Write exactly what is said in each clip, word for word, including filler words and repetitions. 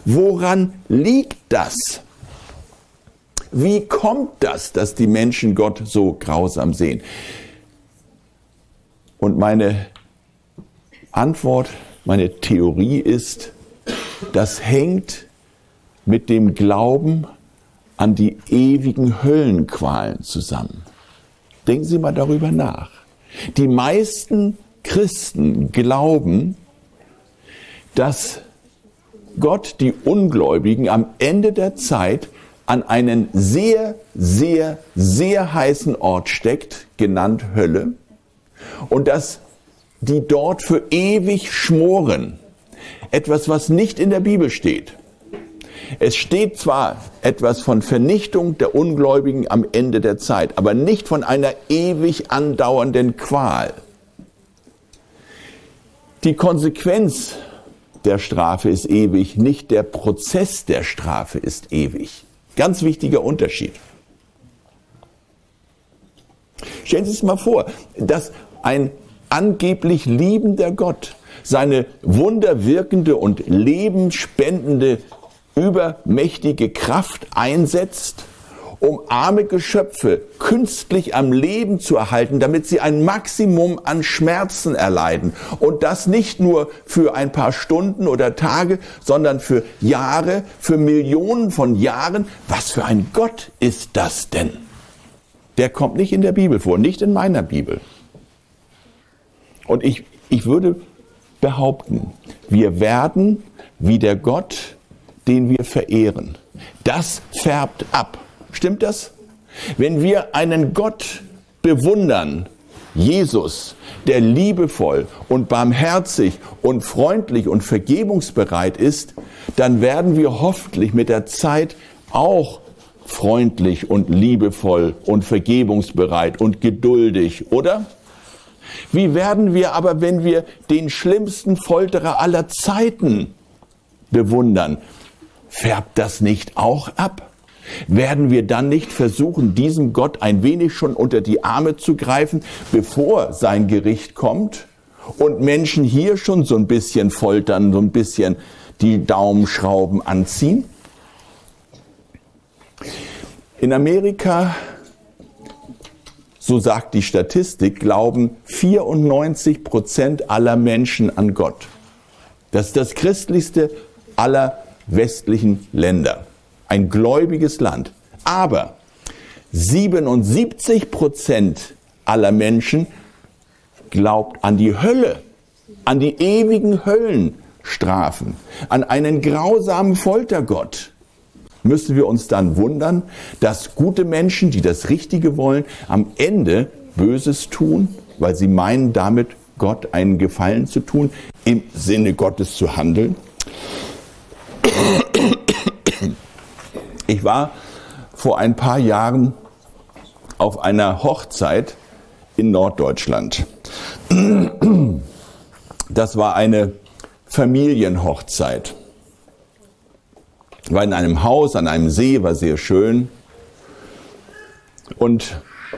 Woran liegt das? Wie kommt das, dass die Menschen Gott so grausam sehen? Und meine Antwort, meine Theorie ist, das hängt mit dem Glauben an die ewigen Höllenqualen zusammen. Denken Sie mal darüber nach. Die meisten Christen glauben, dass Gott die Ungläubigen am Ende der Zeit an einen sehr, sehr, sehr heißen Ort steckt, genannt Hölle, und dass die dort für ewig schmoren. Etwas, was nicht in der Bibel steht. Es steht zwar etwas von Vernichtung der Ungläubigen am Ende der Zeit, aber nicht von einer ewig andauernden Qual. Die Konsequenz der Strafe ist ewig, nicht der Prozess der Strafe ist ewig. Ganz wichtiger Unterschied. Stellen Sie sich mal vor, dass ein angeblich liebender Gott seine wunderwirkende und lebensspendende, übermächtige Kraft einsetzt, um arme Geschöpfe künstlich am Leben zu erhalten, damit sie ein Maximum an Schmerzen erleiden. Und das nicht nur für ein paar Stunden oder Tage, sondern für Jahre, für Millionen von Jahren. Was für ein Gott ist das denn? Der kommt nicht in der Bibel vor, nicht in meiner Bibel. Und ich, ich würde behaupten, wir werden wie der Gott, den wir verehren. Das färbt ab. Stimmt das? Wenn wir einen Gott bewundern, Jesus, der liebevoll und barmherzig und freundlich und vergebungsbereit ist, dann werden wir hoffentlich mit der Zeit auch freundlich und liebevoll und vergebungsbereit und geduldig, oder? Wie werden wir aber, wenn wir den schlimmsten Folterer aller Zeiten bewundern? Färbt das nicht auch ab? Werden wir dann nicht versuchen, diesem Gott ein wenig schon unter die Arme zu greifen, bevor sein Gericht kommt und Menschen hier schon so ein bisschen foltern, so ein bisschen die Daumenschrauben anziehen? In Amerika, so sagt die Statistik, glauben vierundneunzig Prozent aller Menschen an Gott. Das ist das christlichste aller westlichen Länder. Ein gläubiges Land. Aber siebenundsiebzig Prozent aller Menschen glaubt an die Hölle, an die ewigen Höllenstrafen, an einen grausamen Foltergott. Müssen wir uns dann wundern, dass gute Menschen, die das Richtige wollen, am Ende Böses tun, weil sie meinen, damit Gott einen Gefallen zu tun, im Sinne Gottes zu handeln? Ich war vor ein paar Jahren auf einer Hochzeit in Norddeutschland. Das war eine Familienhochzeit. Ich war in einem Haus an einem See, war sehr schön. Und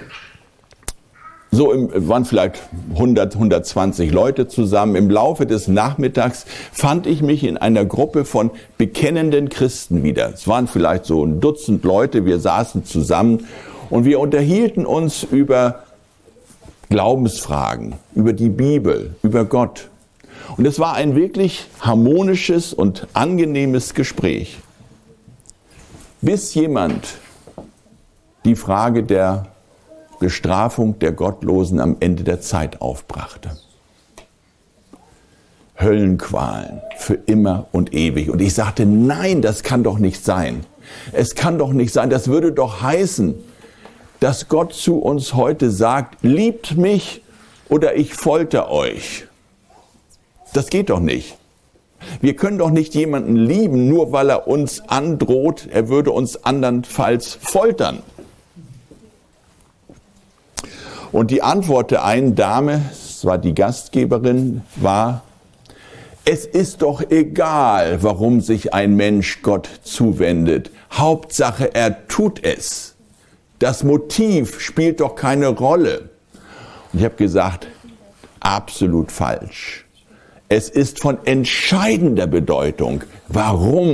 so im, waren vielleicht hundert, hundertzwanzig Leute zusammen. Im Laufe des Nachmittags fand ich mich in einer Gruppe von bekennenden Christen wieder. Es waren vielleicht so ein Dutzend Leute, wir saßen zusammen und wir unterhielten uns über Glaubensfragen, über die Bibel, über Gott. Und es war ein wirklich harmonisches und angenehmes Gespräch, bis jemand die Frage der Bestrafung der Gottlosen am Ende der Zeit aufbrachte. Höllenqualen für immer und ewig. Und ich sagte, nein, das kann doch nicht sein. Es kann doch nicht sein. Das würde doch heißen, dass Gott zu uns heute sagt, liebt mich oder ich folter euch. Das geht doch nicht. Wir können doch nicht jemanden lieben, nur weil er uns androht, er würde uns andernfalls foltern. Und die Antwort der einen Dame, es war die Gastgeberin, war, es ist doch egal, warum sich ein Mensch Gott zuwendet. Hauptsache, er tut es. Das Motiv spielt doch keine Rolle. Und ich habe gesagt, absolut falsch. Es ist von entscheidender Bedeutung, warum